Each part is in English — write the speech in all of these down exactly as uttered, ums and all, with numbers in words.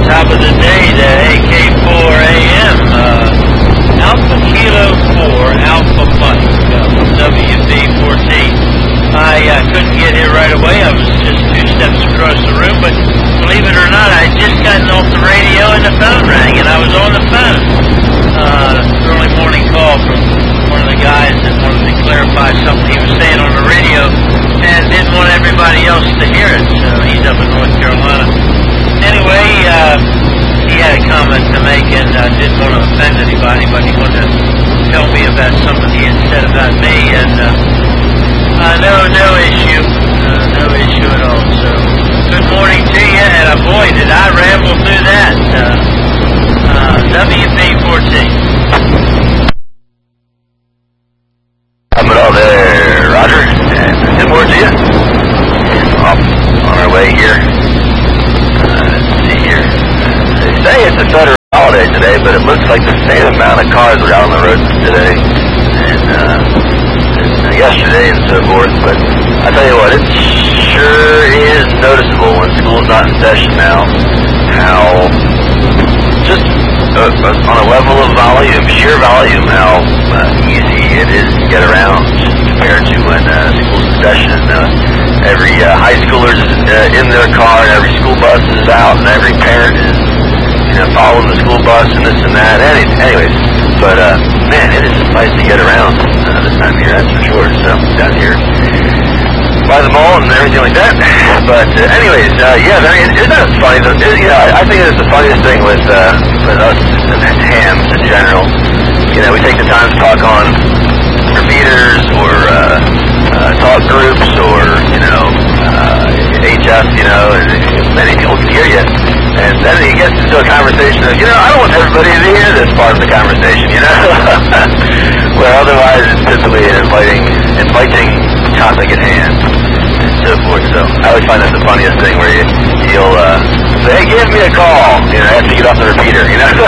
top of the day to A K four A M. Uh, Alpha Kilo four, Alpha Mike, uh, W B fourteen. I uh, couldn't get here right away. I was just two steps across the room, but believe it or not, I had just gotten off the radio and the phone rang, and I was on the phone. Uh, early morning call from one of the guys that wanted to clarify something he was saying on the radio and didn't want everybody else to hear it, so he's up in North Carolina. Anyway, uh, he had a comment to make and uh, didn't want to offend anybody, but he wanted to tell me about something he had said about me, and uh, uh, no, no issue, uh, no issue at all. So, good morning to you, and uh, boy, did I ramble through that. Uh, uh, W B fourteen. Coming all there, Roger, and good morning to you. Off on our way here. Uh, let's see here. They say it's a federal holiday today, but it looks like the same amount of cars are out on the roads today and uh, yesterday and so forth. But I tell you what, it sure is noticeable when school's not in session now how just uh, on a level of volume, sheer volume, how uh, easy it is to get around compared to when uh, school's in session. Uh, every uh, high schooler is uh, in their car, and every school bus is out, and every parent is, you know, following the school bus and this and that. Any, anyways, but uh, man, it is nice to get around uh, this time of year, that's for sure. So down here by the mall and everything like that. But uh, anyways, uh, yeah, I mean, isn't that funny? Though? It, you know, I, I think it's the funniest thing with uh, with us and hams in general. You know, we take the time to talk on repeaters or uh, uh, talk groups or you know uh, H F. You know, and many people can hear you. And then he gets into a conversation of, you know, I don't want everybody to hear this part of the conversation. You know, where otherwise it's typically an inviting inviting topic at hand. And so forth. So I always find that the funniest thing where you, you'll uh, say, hey, give me a call, you know, after you get off the repeater, you know.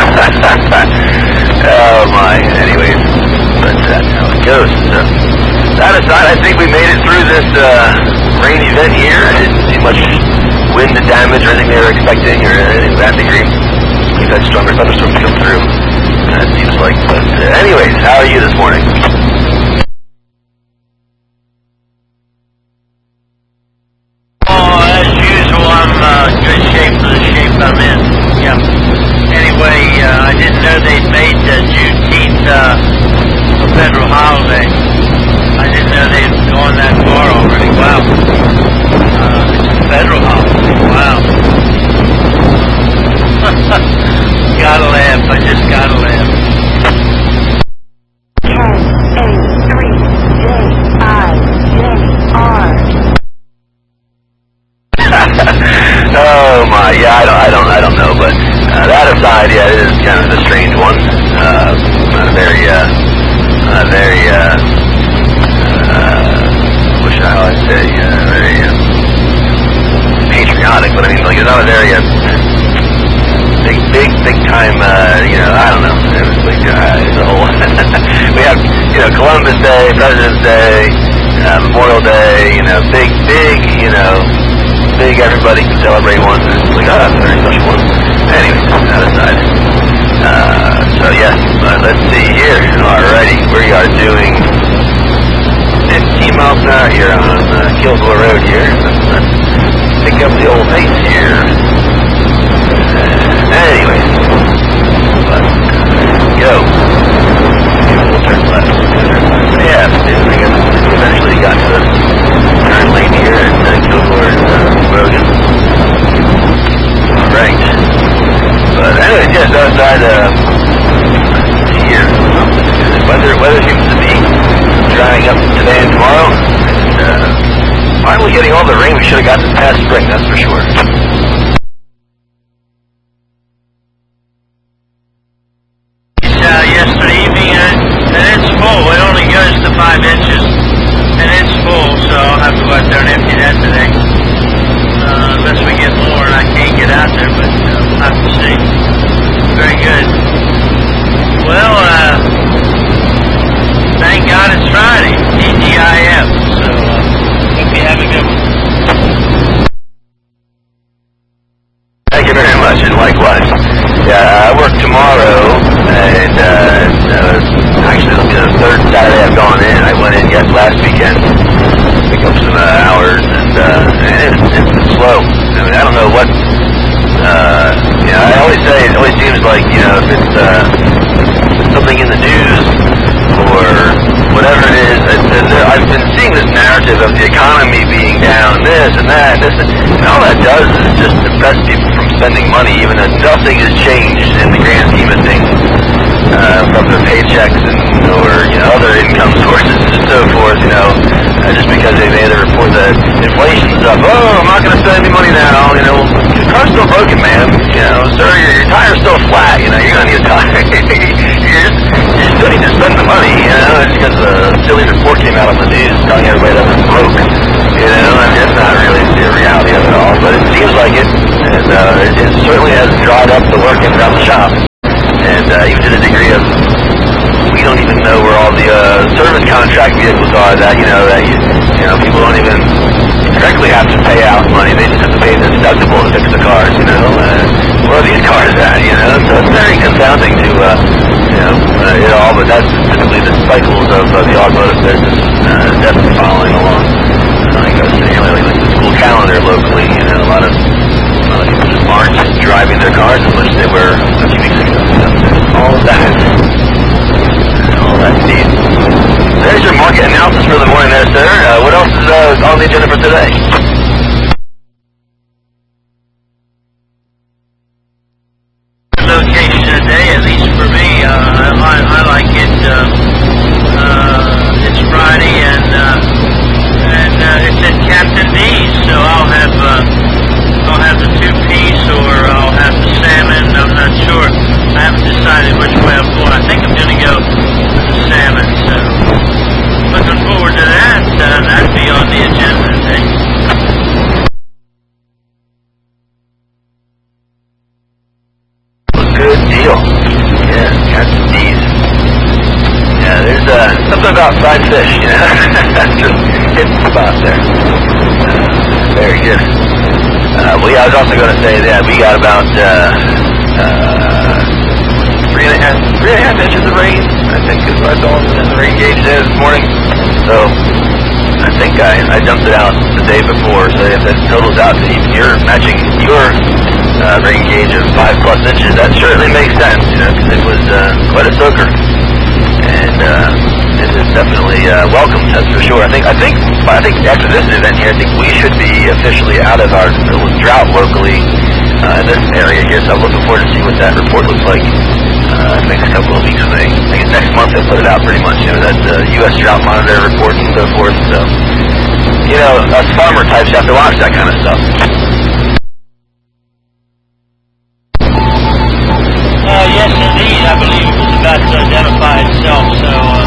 Oh, my. Anyways, but that's how it goes. So that aside, I think we made it through this uh, rain event here. I didn't see much wind damage or anything they were expecting or anything of that degree. We've had stronger thunderstorms come through, uh, it seems like. But uh, anyways, how are you this morning? Good shape for the shape I'm in. Yeah. Anyway, uh, I didn't know they'd made uh, Juneteenth uh, a federal holiday. I didn't know they'd gone that far already. Wow. Uh, it's a federal holiday. Wow. Gotta laugh. I just gotta laugh. K A three J I J R. Oh my, yeah, I don't, I don't, I don't know, but uh, that aside, yeah, it is kind of a strange one. Uh, uh, very, uh, uh, very, uh, uh, wish I how I'd say, uh, very uh, patriotic, but I mean, like, it's not a very uh, big, big, big time, uh, you know, I don't know. It was like, uh, it's a whole. We have, you know, Columbus Day, President's Day, uh, Memorial Day, you know, big, big, you know. Big, everybody can celebrate one, and it's like, oh, that's a very special one. Anyways, that aside. Uh, so yes, uh, let's see here. Alrighty, we are doing fifteen miles an hour here on uh, Kilgore Road here. Let's, let's pick up the old pace here. Uh, anyways, let's go. Maybe we'll turn left. Yeah, I guess we eventually got to the turn lane here at uh, Kilgore uh, Road. Alright. But anyways, yes, outside uh, here. Weather, weather seems to be drying up today and tomorrow. And uh, finally getting all the rain we should have gotten past spring, that's for sure. Uh, yesterday evening, and, and it's full. It only goes to five inches, and it's full, so I'll have to go out there and empty that today. Uh, unless we get more, and I can't get out there, but uh, we'll have to see. Very good. Well, uh, thank God it's Friday, T G I F, so uh, hope you have a good one. Thank you very much, and likewise. Yeah, I work tomorrow, and uh, uh, actually it'll be the third Saturday I've gone in. I went in yes last weekend, pick up some uh, hours, and, uh, and it's, it's been slow. I mean, I don't know what, uh, you know, I always say, it always seems like, you know, if it's uh, something in the news or whatever it is, it, it, I've been seeing this narrative of the economy being down, this and that, and this, and, and all that does is just depress people from spending money, even though nothing has changed in the grand scheme of things, uh, from their paychecks and, or, you know, other income sources and so forth, you know, uh, just because they made a report that inflation's up, oh, I'm not going to spend any money now, you know, your car's still broken, man, you know, sir, your, your tire's still flat, you know, you're going to need a tire, you're just, you still need to spend the money, you know, it's because a silly report came out on the news telling everybody that was broke, you know, I mean, it's not really the reality of it all, but it seems like it, and uh, it, it certainly has dried up the work around the shop, and uh, even to the degree of, we don't even know where all the uh, service contract vehicles are that, you know, that, you, you know, people don't even directly have to pay out money, they just have to pay the deductible to fix the cars, you know, uh, where are these cars at, you know, so it's very confounding to, uh, you know, uh, it all, but that's typically the cycles of uh, the automotive business, uh, definitely following along. Uh, like I was saying earlier, like the school calendar locally, you know, a lot of, a lot of people just aren't driving their cars as much as they were a few weeks ago, so all of that, all that neat. There's your market analysis for the morning there, sir. Uh, what else is uh, on the agenda for today? Location today, at least for me, uh, I, I like it. Uh, uh, it's Friday, and uh, and uh, it's at Captain D's, so I'll have uh, I'll have the two piece, or I'll have the salmon. I'm not sure. I haven't decided which way I'm going. I think I'm going to go with the salmon. So looking forward to that. Uh, that'll be on the agenda today. Good deal. Yeah, Captain D's. Yeah, there's uh, something about fried fish, you know. That's just hit the spot there. Uh, very good. Uh, well, yeah, I was also going to say that we got about uh, uh, three and a half, three and a half inches of rain. I think is what I saw in the rain gauge there this morning. So I think I, I dumped it out the day before. So if it totals out to even your matching your Uh, rain gauge of five plus inches, that certainly makes sense, you know, because it was uh, quite a soaker, and uh, it is definitely uh, welcome, that's for sure. I think, I think, I think after this event here, I think we should be officially out of our little drought locally uh, in this area here. So I'm looking forward to see what that report looks like uh, in the next couple of weeks. I think, I think next month they'll put it out pretty much. You know, that uh, U S Drought Monitor report and so forth. So, you know, us farmer types have to watch that kind of stuff. Uh, yes, indeed. I believe it was about to identify itself, so uh,